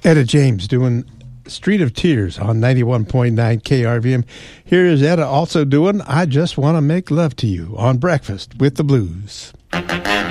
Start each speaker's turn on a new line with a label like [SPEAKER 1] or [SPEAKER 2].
[SPEAKER 1] Etta James doing Street of Tears on 91.9 KRVM. Here is Etta also doing I Just Want to Make Love to You on Breakfast with the Blues.